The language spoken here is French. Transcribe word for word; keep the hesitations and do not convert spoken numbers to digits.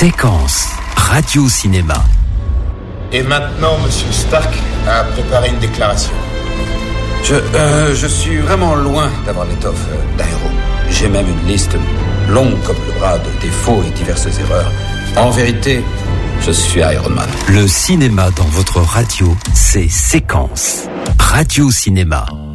Séquence radio-cinéma. Et maintenant, Monsieur Stark a préparé une déclaration. Je, euh, je suis vraiment loin d'avoir l'étoffe d'Aéro. J'ai même une liste longue comme le bras de défauts et diverses erreurs. En vérité, je suis Iron Man. Le cinéma dans votre radio, c'est Séquence radio-cinéma.